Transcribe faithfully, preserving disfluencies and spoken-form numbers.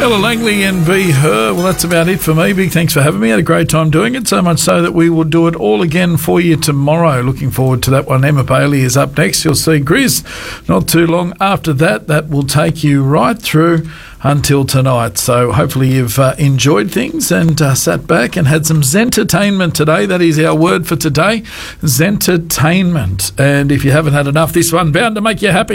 Ella Langley and Be Her. Well, that's about it for me. Big thanks for having me. I had a great time doing it, so much so that we will do it all again for you tomorrow. Looking forward to that one. Emma Bailey is up next. You'll see Grizz not too long after that. That will take you right through until tonight. So hopefully you've uh, enjoyed things and uh, sat back and had some zentertainment today. That is our word for today, zentertainment. And if you haven't had enough, this one bound to make you happy.